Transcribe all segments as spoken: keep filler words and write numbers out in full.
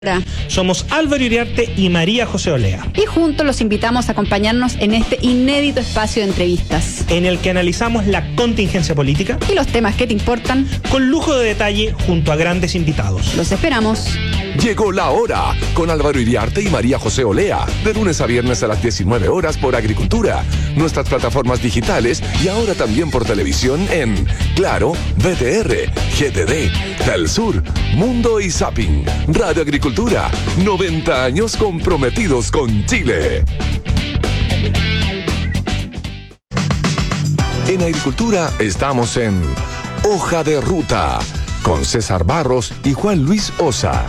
Somos Álvaro Iriarte y María José Olea. Y juntos los invitamos a acompañarnos en este inédito espacio de entrevistas, en el que analizamos la contingencia política y los temas que te importan, con lujo de detalle junto a grandes invitados. Los esperamos. Llegó la hora con Álvaro Iriarte y María José Olea, de lunes a viernes a las diecinueve horas por Agricultura, nuestras plataformas digitales y ahora también por televisión en Claro, V T R, G T D, Telsur, Mundo y Zapping. Radio Agricultura, noventa años comprometidos con Chile. En Agricultura estamos en Hoja de Ruta, con César Barros y Juan Luis Osa.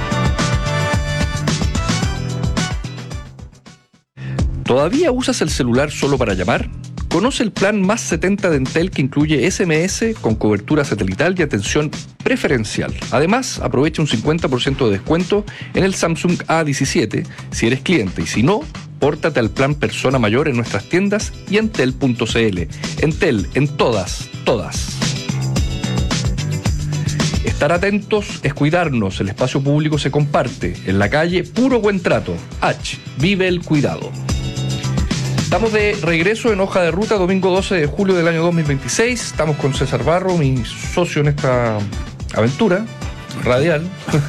¿Todavía usas el celular solo para llamar? Conoce el plan Más setenta de Entel, que incluye S M S con cobertura satelital y atención preferencial. Además, aprovecha un cincuenta por ciento de descuento en el Samsung A diecisiete si eres cliente, y si no, pórtate al plan Persona Mayor en nuestras tiendas y entel punto c l. Entel, en todas, todas. Estar atentos es cuidarnos. El espacio público se comparte. En la calle, puro buen trato. H. Vive el cuidado. Estamos de regreso en Hoja de Ruta, domingo doce de julio del año dos mil veintiséis. Estamos con César Barro, mi socio en esta aventura radial,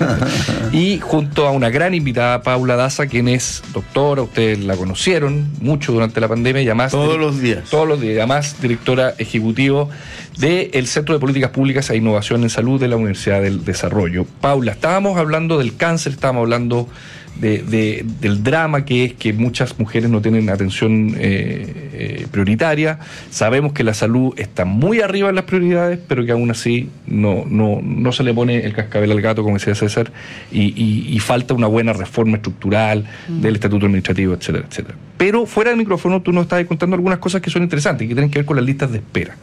y junto a una gran invitada, Paula Daza, quien es doctora, ustedes la conocieron mucho durante la pandemia, y además todos los días. Todos los días, además directora ejecutiva del Centro de Políticas Públicas e Innovación en Salud de la Universidad del Desarrollo. Paula, estábamos hablando del cáncer, estábamos hablando De, de, del drama que es que muchas mujeres no tienen atención eh, eh, prioritaria. Sabemos que la salud está muy arriba en las prioridades, pero que aún así no, no, no se le pone el cascabel al gato, como decía César, y, y, y falta una buena reforma estructural mm. del estatuto administrativo, etcétera, etcétera. Pero fuera del micrófono tú nos estás contando algunas cosas que son interesantes y que tienen que ver con las listas de espera.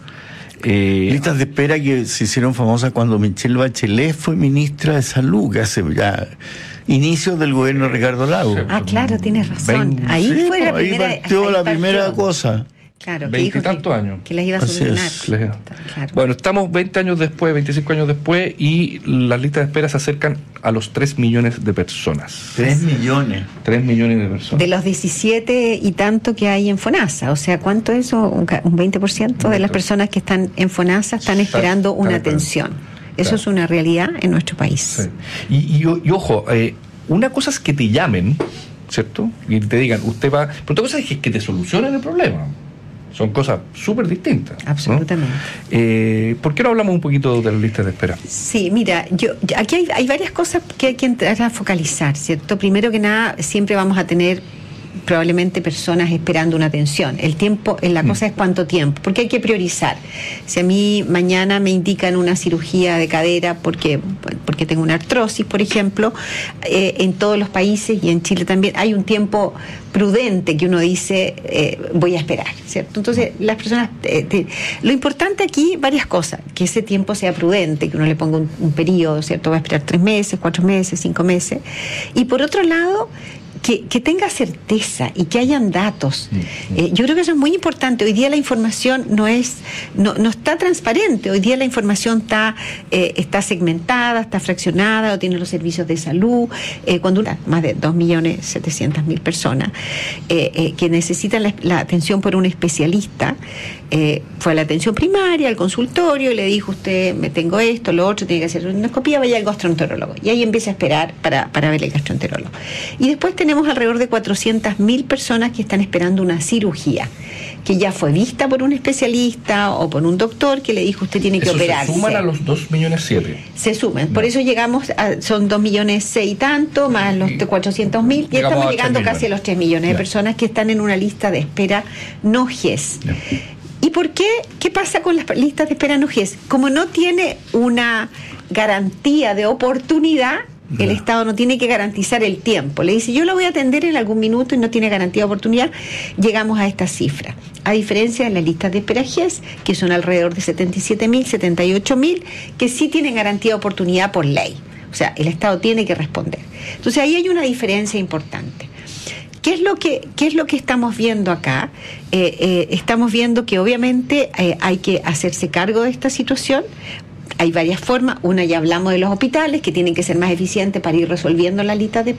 Eh, listas de espera que se hicieron famosas cuando Michelle Bachelet fue ministra de Salud, que hace ya inicios del gobierno de Ricardo Lagos. Ah, claro, tienes razón. veinte, ahí sí, fue la ahí primera. partió ahí la partió. primera cosa. Claro, veinte y tantos años. Que las iba a solucionar. Claro. Bueno, estamos veinte años después, veinticinco años después, y las listas de espera se acercan a los tres millones de personas. tres millones. tres millones de personas. De los diecisiete y tanto que hay en FONASA. O sea, ¿cuánto es eso? Un veinte por ciento de las personas que están en FONASA están esperando una atención. Eso es una realidad en nuestro país. Sí. Y, y, y ojo, eh, una cosa es que te llamen, ¿cierto? Y te digan, usted va... Pero otra cosa es que, que te solucionen el problema. Son cosas súper distintas. Absolutamente. ¿No? Eh, ¿Por qué no hablamos un poquito de las listas de espera? Sí, mira, yo aquí hay, hay varias cosas que hay que entrar a focalizar, ¿cierto? Primero que nada, siempre vamos a tener probablemente personas esperando una atención. El tiempo, la cosa es cuánto tiempo, porque hay que priorizar. Si a mí mañana me indican una cirugía de cadera porque, porque tengo una artrosis, por ejemplo, eh, en todos los países y en Chile también hay un tiempo prudente que uno dice eh, voy a esperar, ¿cierto? Entonces las personas eh, te, lo importante aquí, varias cosas, que ese tiempo sea prudente, que uno le ponga un, un periodo, ¿cierto? Va a esperar tres meses, cuatro meses, cinco meses, y por otro lado Que, que tenga certeza y que hayan datos. Eh, yo creo que eso es muy importante. Hoy día la información no es no, no está transparente. Hoy día la información está eh, está segmentada, está fraccionada, o tiene los servicios de salud. Eh, cuando una, más de dos millones setecientas mil personas eh, eh, que necesitan la, la atención por un especialista, eh, fue a la atención primaria, al consultorio, y le dijo, usted, me tengo esto, lo otro, tiene que hacer una endoscopía, vaya al gastroenterólogo. Y ahí empieza a esperar para, para ver el gastroenterólogo. Y después tenemos Tenemos alrededor de cuatrocientas mil personas que están esperando una cirugía, que ya fue vista por un especialista o por un doctor que le dijo usted tiene que Eso operarse. Se suman a los dos millones siete. Se suman, por eso llegamos a, son dos millones seis y tanto, más los cuatrocientos mil, y estamos llegando casi a los tres millones de personas que están en una lista de espera no G E S. Ya. ¿Y por qué? ¿Qué pasa con las listas de espera no G E S? Como no tiene una garantía de oportunidad, el no. Estado no tiene que garantizar el tiempo. Le dice, yo lo voy a atender en algún minuto y no tiene garantía de oportunidad, llegamos a esta cifra. A diferencia de las listas de espera G E S, que son alrededor de setenta y siete mil, setenta y ocho mil, que sí tienen garantía de oportunidad por ley. O sea, el Estado tiene que responder. Entonces ahí hay una diferencia importante. ¿Qué es lo que, qué es lo que estamos viendo acá? Eh, eh, estamos viendo que obviamente eh, hay que hacerse cargo de esta situación. hay varias formas. Una, ya hablamos de los hospitales, que tienen que ser más eficientes para ir resolviendo la lista de